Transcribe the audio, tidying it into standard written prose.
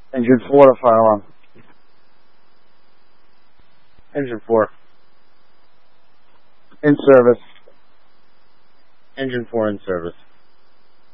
Engine 4 to fire alarm. Engine 4. In service. Engine 4 in service.